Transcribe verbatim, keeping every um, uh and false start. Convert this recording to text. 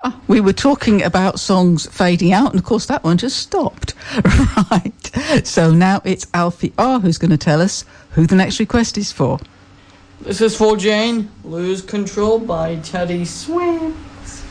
Oh, we were talking about songs fading out, and of course that one just stopped. Right. So now it's Alfie R who's going to tell us who the next request is for. This is for Jane. Lose Control by Teddy Swims.